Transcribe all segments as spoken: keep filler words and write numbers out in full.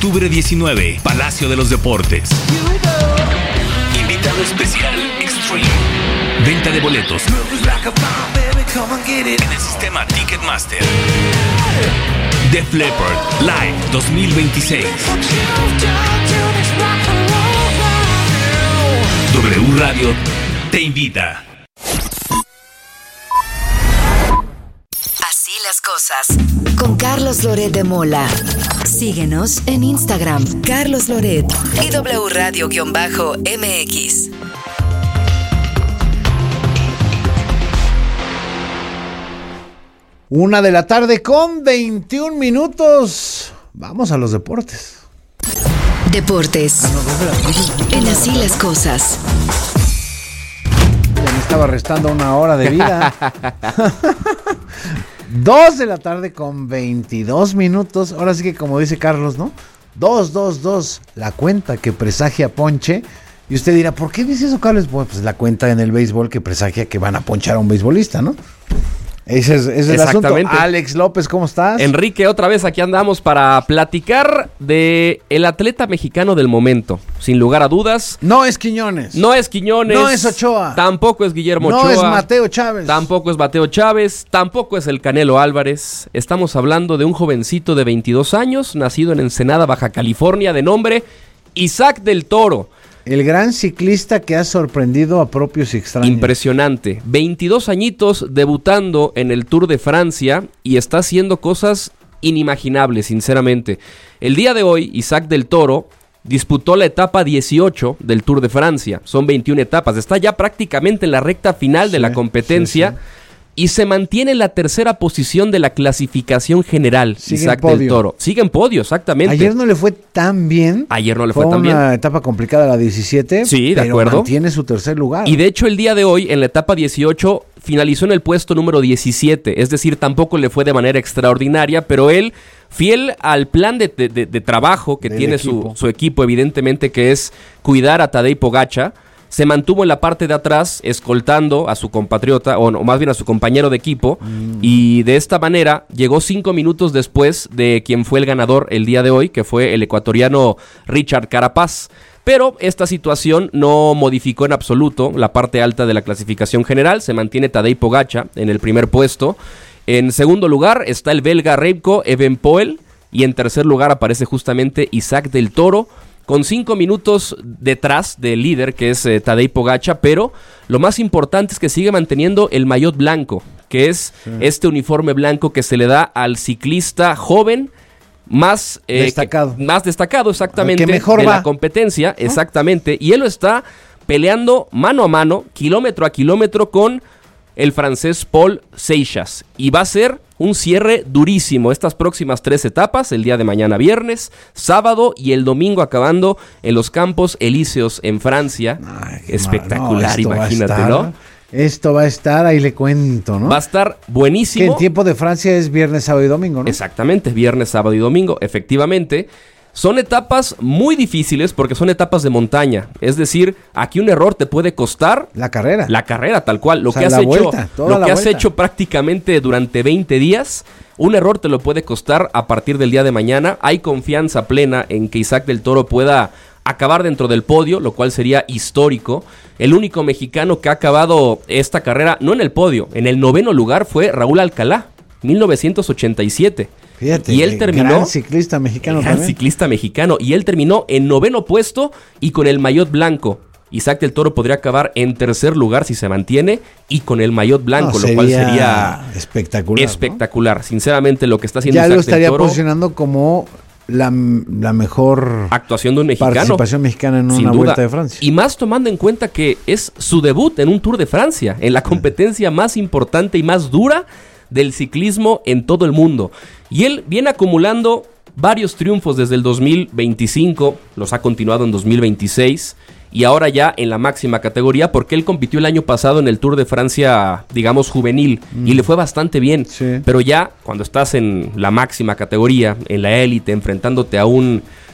octubre diecinueve, Palacio de los Deportes. Invitado especial, Extreme. Venta de boletos en el sistema Ticketmaster. Def Leppard Live dos mil veintiséis. W Radio te invita. Así las cosas. Con Carlos Loret de Mola. Síguenos en Instagram, Carlos Loret y W Radio-M X. Una de la tarde con veintiún minutos. Vamos a los deportes. Deportes. Ah, no, no, en Así las cosas. Ya me estaba restando una hora de vida. Dos de la tarde con veintidós minutos. Ahora sí que como dice Carlos, ¿no? Dos, dos, dos. La cuenta que presagia ponche. Y usted dirá, ¿por qué dice eso, Carlos? Bueno, pues la cuenta en el béisbol que presagia que van a ponchar a un beisbolista, ¿no? Ese es, ese es el asunto. Alex López, ¿cómo estás? Enrique, otra vez aquí andamos para platicar de el atleta mexicano del momento. Sin lugar a dudas. No es Quiñones. No es Quiñones. No es Ochoa. Tampoco es Guillermo no Ochoa. No es Mateo Chávez. Tampoco es Mateo Chávez. Tampoco es el Canelo Álvarez. Estamos hablando de un jovencito de veintidós años, nacido en Ensenada, Baja California, de nombre Isaac del Toro. El gran ciclista que ha sorprendido a propios y extraños. Impresionante. veintidós añitos debutando en el Tour de Francia y está haciendo cosas inimaginables, sinceramente. El día de hoy, Isaac del Toro disputó la etapa dieciocho del Tour de Francia. Son veintiuna etapas. Está ya prácticamente en la recta final sí, de la competencia. Sí, sí. Y se mantiene en la tercera posición de la clasificación general. Sigue Isaac del Toro. Sigue en podio, exactamente. Ayer no le fue tan bien. Ayer no le fue, fue tan bien. Fue una etapa complicada la diecisiete. Sí, de pero acuerdo. Mantiene su tercer lugar. Y de hecho el día de hoy, en la etapa dieciocho, finalizó en el puesto número diecisiete. Es decir, tampoco le fue de manera extraordinaria, pero él, fiel al plan de, de, de, de trabajo que Del tiene equipo. Su, su equipo, evidentemente, que es cuidar a Tadej Pogačar, se mantuvo en la parte de atrás escoltando a su compatriota, o, no, o más bien a su compañero de equipo, mm. y de esta manera llegó cinco minutos después de quien fue el ganador el día de hoy, que fue el ecuatoriano Richard Carapaz. Pero esta situación no modificó en absoluto la parte alta de la clasificación general. Se mantiene Tadej Pogačar en el primer puesto. En segundo lugar está el belga Remco Evenepoel, y en tercer lugar aparece justamente Isaac del Toro, con cinco minutos detrás del líder, que es eh, Tadej Pogačar, pero lo más importante es que sigue manteniendo el maillot blanco, que es sí. este uniforme blanco que se le da al ciclista joven más eh, destacado, que, más destacado exactamente que mejor de va. la competencia, ¿no? Exactamente, y él lo está peleando mano a mano, kilómetro a kilómetro con el francés Paul Seixas, y va a ser un cierre durísimo estas próximas tres etapas, el día de mañana viernes, sábado y el domingo acabando en los Campos Elíseos en Francia. Ay, espectacular, no, imagínate, estar, ¿no? Esto va a estar, ahí le cuento, ¿no? Va a estar buenísimo. Que en tiempo de Francia es viernes, sábado y domingo, ¿no? Exactamente, viernes, sábado y domingo, efectivamente. Son etapas muy difíciles porque son etapas de montaña. Es decir, aquí un error te puede costar... La carrera. La carrera, tal cual. Lo o sea, que has, la hecho, vuelta, lo la que has vuelta. hecho prácticamente durante veinte días, un error te lo puede costar a partir del día de mañana. Hay confianza plena en que Isaac del Toro pueda acabar dentro del podio, lo cual sería histórico. El único mexicano que ha acabado esta carrera, no en el podio, en el noveno lugar fue Raúl Alcalá, mil novecientos ochenta y siete. Fíjate, y él terminó, gran ciclista mexicano gran también. ciclista mexicano, y él terminó en noveno puesto y con el maillot blanco. Isaac del Toro podría acabar en tercer lugar si se mantiene y con el maillot blanco, no, lo cual sería espectacular. Espectacular, ¿no? Sinceramente lo que está haciendo ya Isaac lo estaría del Toro, posicionando como la, la mejor actuación de un mexicano, participación mexicana en una vuelta de Francia. Y más tomando en cuenta que es su debut en un Tour de Francia, en la competencia más importante y más dura del ciclismo en todo el mundo. Y él viene acumulando varios triunfos desde el dos mil veinticinco, los ha continuado en dos mil veintiséis y ahora ya en la máxima categoría, porque él compitió el año pasado en el Tour de Francia, digamos, juvenil, mm. y le fue bastante bien. Sí. Pero ya cuando estás en la máxima categoría, en la élite, enfrentándote a un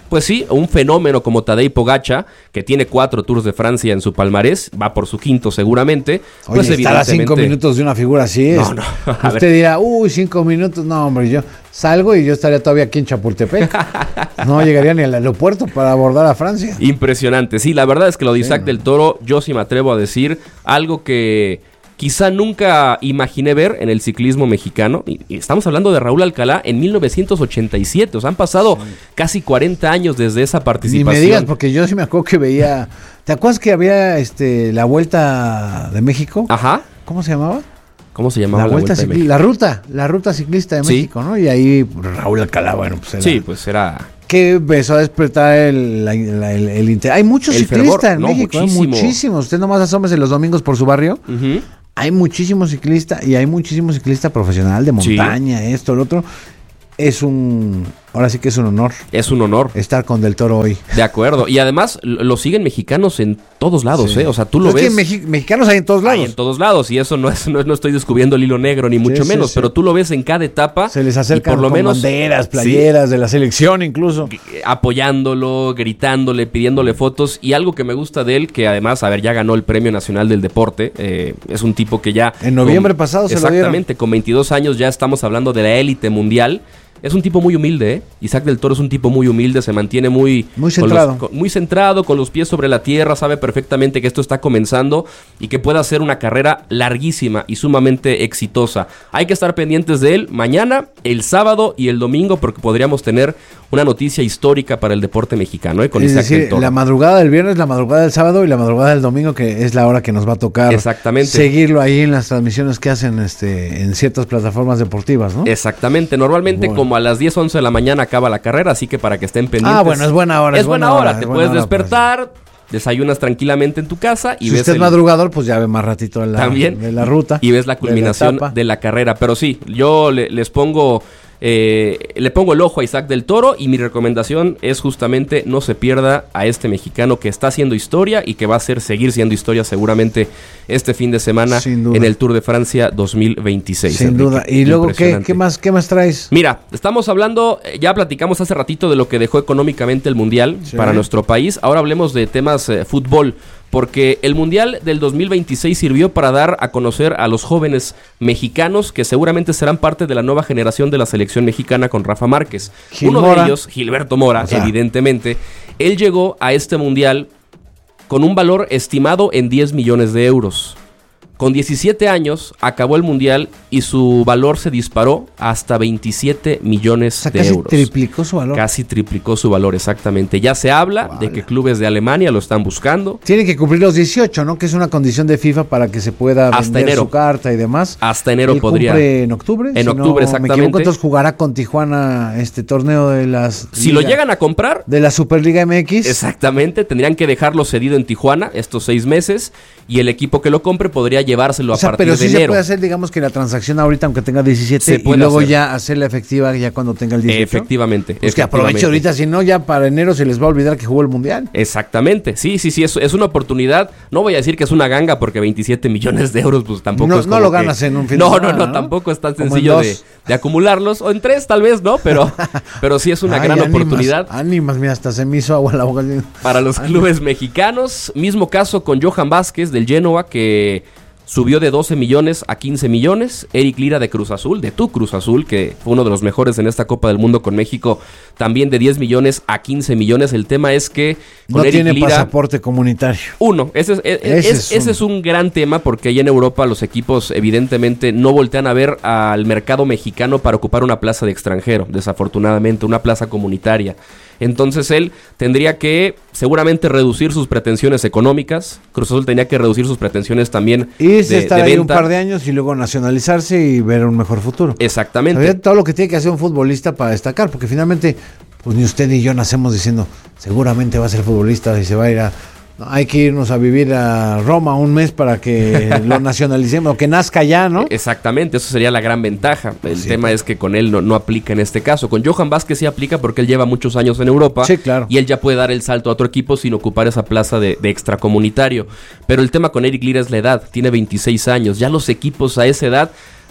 pues sí, un fenómeno como Tadej Pogačar, que tiene cuatro Tours de Francia en su palmarés, va por su quinto seguramente. Oye, pues estar a cinco minutos de una figura así es. No, no. Usted ver. dirá, uy, cinco minutos. No, hombre, yo salgo y yo estaría todavía aquí en Chapultepec. No llegaría ni al aeropuerto para abordar a Francia. Impresionante. Sí, la verdad es que lo de Isaac sí, del Toro, yo sí me atrevo a decir algo que quizá nunca imaginé ver en el ciclismo mexicano. Y, y estamos hablando de Raúl Alcalá en mil novecientos ochenta y siete. O sea, han pasado sí. casi cuarenta años desde esa participación. Ni me digas, porque yo sí me acuerdo que veía... ¿Te acuerdas que había este la Vuelta de México? Ajá. ¿Cómo se llamaba? ¿Cómo se llamaba la, la vuelta, vuelta cicli- la ruta, la ruta ciclista de sí. México, ¿no? Y ahí Raúl Alcalá, bueno, pues era... Sí, pues era... Que empezó a despertar el, la, la, el, el interés. Hay muchos el ciclistas fervor, en no, México, muchísimo. ¿eh? muchísimos. Usted nomás asómese los domingos por su barrio. Uh-huh. Hay muchísimos ciclistas y hay muchísimos ciclistas profesional de montaña, sí. esto, lo otro. Es un... Ahora sí que es un honor. Es un honor. Estar con Del Toro hoy. De acuerdo. Y además lo siguen mexicanos en todos lados, sí. ¿eh? O sea, tú lo es ves. Que mexi- mexicanos hay en todos lados. Hay en todos lados. Y eso no es, no, no estoy descubriendo el hilo negro, ni mucho sí, menos. Sí, sí. Pero tú lo ves en cada etapa. Se les acercan por lo con menos, banderas, playeras sí. de la selección incluso. Apoyándolo, gritándole, pidiéndole fotos. Y algo que me gusta de él, que además, a ver, ya ganó el Premio Nacional del Deporte. Eh, es un tipo que ya... En noviembre con, pasado se lo dieron. Exactamente. Con veintidós años ya estamos hablando de la élite mundial. Es un tipo muy humilde, ¿eh? Isaac del Toro es un tipo muy humilde, se mantiene muy... Muy centrado. Con los, con, muy centrado, con los pies sobre la tierra, sabe perfectamente que esto está comenzando y que puede hacer una carrera larguísima y sumamente exitosa. Hay que estar pendientes de él mañana, el sábado y el domingo, porque podríamos tener una noticia histórica para el deporte mexicano, ¿eh? Con es Isaac decir, del Toro. La madrugada del viernes, la madrugada del sábado y la madrugada del domingo, que es la hora que nos va a tocar. Exactamente. Seguirlo ahí en las transmisiones que hacen este en ciertas plataformas deportivas, ¿no? Exactamente. Normalmente bueno. como a las diez, once de la mañana acaba la carrera, así que para que estén pendientes. Ah, bueno, es buena hora. Es, es buena, buena hora, hora te buena puedes hora despertar, desayunas tranquilamente en tu casa y si ves usted es el... madrugador, pues ya ve más ratito de la, También, de la ruta. Y ves la culminación de la, de la carrera. Pero sí, yo le, les pongo... Eh, le pongo el ojo a Isaac del Toro y mi recomendación es justamente no se pierda a este mexicano que está haciendo historia y que va a hacer seguir siendo historia seguramente este fin de semana en el Tour de Francia dos mil veintiséis. Sin Enrique. duda. Y luego, ¿qué, qué, más, ¿qué más traes? Mira, estamos hablando, ya platicamos hace ratito de lo que dejó económicamente el Mundial sí. para nuestro país. Ahora hablemos de temas eh, fútbol. Porque el Mundial del dos mil veintiséis sirvió para dar a conocer a los jóvenes mexicanos que seguramente serán parte de la nueva generación de la selección mexicana con Rafa Márquez. Gil Uno Mora. de ellos, Gilberto Mora, o sea. evidentemente, él llegó a este Mundial con un valor estimado en diez millones de euros. Con diecisiete años acabó el Mundial y su valor se disparó hasta veintisiete millones o sea, de casi euros. Casi triplicó su valor. Casi triplicó su valor, exactamente. Ya se habla vale. de que clubes de Alemania lo están buscando. Tiene que cumplir los dieciocho, ¿no? Que es una condición de FIFA para que se pueda hasta vender enero. su carta y demás. Hasta enero Él podría. Cumple en octubre. En si octubre, no exactamente. Me equivoco, entonces jugará con Tijuana este torneo de las... Si Liga, lo llegan a comprar... De la Superliga M X. Exactamente. Tendrían que dejarlo cedido en Tijuana estos seis meses y el equipo que lo compre podría llevárselo o sea, a partir pero sí de enero. Se puede hacer, digamos que la transacción ahorita, aunque tenga diecisiete, y luego hacer. ya hacerla efectiva ya cuando tenga el dieciocho. Efectivamente. Pues efectivamente. que aproveche ahorita, si no, ya para enero se les va a olvidar que jugó el Mundial. Exactamente. Sí, sí, sí, es, es una oportunidad. No voy a decir que es una ganga porque veintisiete millones de euros, pues tampoco no, es No lo ganas que... en un fin no, de semana, no, no, no, tampoco es tan sencillo de, de acumularlos. O en tres, tal vez, ¿no? Pero, pero sí es una Ay, gran ánimas, oportunidad. Ánimas, mira, hasta se me hizo agua la boca. Para los ánimas. Clubes mexicanos. Mismo caso con Johan Vázquez del Genoa, que subió de doce millones a quince millones. Eric Lira de Cruz Azul, de tu Cruz Azul, que fue uno de los mejores en esta Copa del Mundo con México, también de diez millones a quince millones. El tema es que con no Eric tiene Lira, pasaporte comunitario. Uno, ese es, es, ese, es, es, ese es un gran tema porque allá en Europa los equipos evidentemente no voltean a ver al mercado mexicano para ocupar una plaza de extranjero, desafortunadamente, una plaza comunitaria. Entonces él tendría que seguramente reducir sus pretensiones económicas. Cruz Azul tenía que reducir sus pretensiones también y de, estar de ahí venta. Un par de años y luego nacionalizarse y ver un mejor futuro. Exactamente. ¿Sabía todo lo que tiene que hacer un futbolista para destacar? Porque finalmente, pues ni usted ni yo nacemos diciendo seguramente va a ser futbolista y se va a ir a... No, hay que irnos a vivir a Roma un mes para que lo nacionalicemos o que nazca ya, ¿no? Exactamente, eso sería la gran ventaja. El sí, tema claro. es que con él no, no aplica en este caso. Con Johan Vázquez sí aplica porque él lleva muchos años en Europa. Sí, claro. Y él ya puede dar el salto a otro equipo sin ocupar esa plaza de, de extracomunitario. Pero el tema con Eric Lira es la edad. Tiene veintiséis años. Ya los equipos a esa edad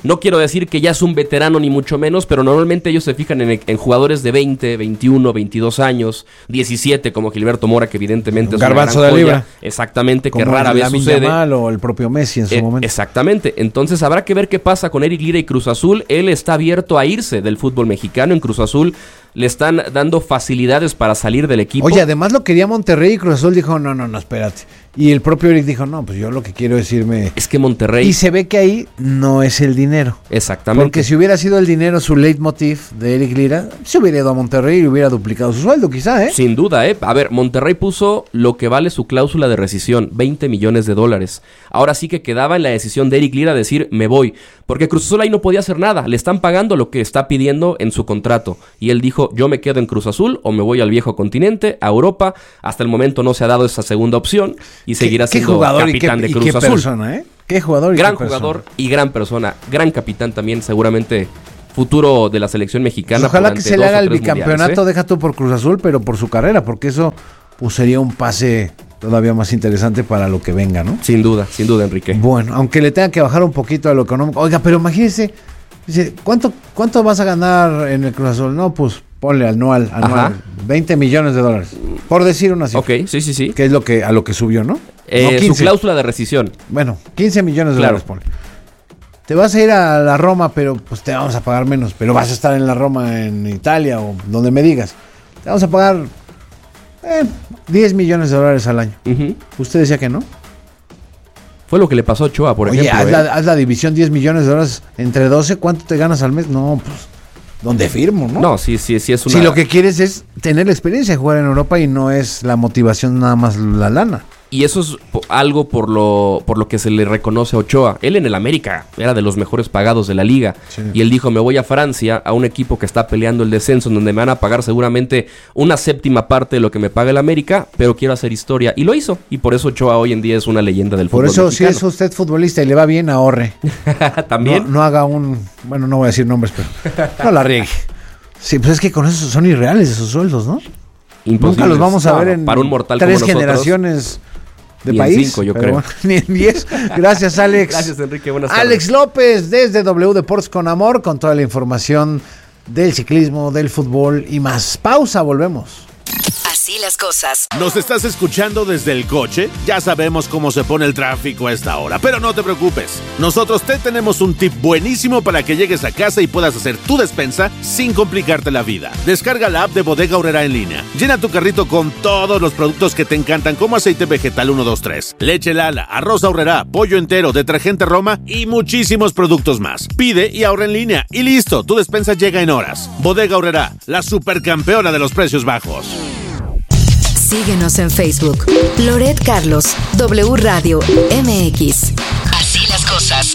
No quiero decir que ya es un veterano ni mucho menos, pero normalmente ellos se fijan en, en jugadores de veinte, veintiuno, veintidós años, diecisiete como Gilberto Mora, que evidentemente un es una garbanzo gran de joya. libra. Exactamente, como que rara vez Lamine sucede. Yamal o el propio Messi en su Eh, momento. Exactamente, entonces habrá que ver qué pasa con Eric Lira y Cruz Azul. Él está abierto a irse del fútbol mexicano. En Cruz Azul le están dando facilidades para salir del equipo. Oye, además lo quería Monterrey y Cruz Azul dijo, no, no, no, espérate. Y el propio Eric dijo, no, pues yo lo que quiero es irme. Es que Monterrey... Y se ve que ahí no es el dinero. Exactamente. Porque si hubiera sido el dinero su leitmotiv de Eric Lira, se hubiera ido a Monterrey y hubiera duplicado su sueldo quizá, ¿eh? Sin duda, ¿eh? A ver, Monterrey puso lo que vale su cláusula de rescisión, veinte millones de dólares. Ahora sí que quedaba en la decisión de Eric Lira decir, me voy. Porque Cruz Azul ahí no podía hacer nada. Le están pagando lo que está pidiendo en su contrato. Y él dijo, yo me quedo en Cruz Azul o me voy al viejo continente, a Europa. Hasta el momento no se ha dado esa segunda opción y seguirá ¿Qué, qué siendo jugador capitán y qué, de Cruz y qué Azul. persona, ¿eh? Qué jugador y Gran qué jugador persona. y gran persona. Gran capitán también, seguramente futuro de la selección mexicana. Pues ojalá que durante se le dos haga o el tres bicampeonato, mundiales, ¿eh? deja tú por Cruz Azul, pero por su carrera, porque eso pues, sería un pase todavía más interesante para lo que venga, ¿no? Sin duda, sin duda, Enrique. Bueno, aunque le tenga que bajar un poquito a lo económico. Oiga, pero imagínese, dice, ¿cuánto, cuánto vas a ganar en el Cruz Azul? No, pues ponle anual, anual, Ajá. veinte millones de dólares. Por decir una cifra. Ok, sí, sí, sí. Que es lo que, a lo que subió, ¿no? Eh, No, su quince. cláusula de rescisión. Bueno, quince millones de Claro. dólares, ponle. Te vas a ir a la Roma, pero pues te vamos a pagar menos. Pero vas a estar en la Roma, en Italia o donde me digas. Te vamos a pagar eh, diez millones de dólares al año. Ujú. ¿Usted decía que no? Fue lo que le pasó a Ochoa, por Oye, ejemplo. haz, ¿eh? la, haz la división diez millones de dólares entre doce. ¿Cuánto te ganas al mes? No, pues, ¿dónde firmo, no? No, sí, sí, sí es una... Si lo que quieres es tener la experiencia de jugar en Europa y no es la motivación nada más la lana. Y eso es po- algo por lo por lo que se le reconoce a Ochoa. Él en el América era de los mejores pagados de la liga. Sí. Y él dijo, me voy a Francia, a un equipo que está peleando el descenso, en donde me van a pagar seguramente una séptima parte de lo que me paga el América, pero quiero hacer historia. Y lo hizo. Y por eso Ochoa hoy en día es una leyenda del Por fútbol eso, si mexicano. es usted futbolista y le va bien, ahorre. También. No, no haga un... Bueno, no voy a decir nombres, pero no la riegue. Sí, pues es que con eso son irreales esos sueldos, ¿no? Imposibles. Nunca los vamos a No, ver en para un mortal tres como nosotros. generaciones de Ni en país. cinco, yo pero creo. bueno, ni en diez. Gracias, Alex. Gracias, Enrique. Buenas tardes. Alex López desde W Deportes con Amor con toda la información del ciclismo, del fútbol y más. Pausa, volvemos. Así las cosas. ¿Nos estás escuchando desde el coche? Ya sabemos cómo se pone el tráfico a esta hora, pero no te preocupes. Nosotros te tenemos un tip buenísimo para que llegues a casa y puedas hacer tu despensa sin complicarte la vida. Descarga la app de Bodega Aurrerá en línea. Llena tu carrito con todos los productos que te encantan, como aceite vegetal uno dos tres, leche Lala, arroz Aurrerá, pollo entero, detergente Roma y muchísimos productos más. Pide y ahorra en línea y listo, tu despensa llega en horas. Bodega Aurrerá, la supercampeona de los precios bajos. Síguenos en Facebook. Loret Carlos, W Radio M X. Así las cosas.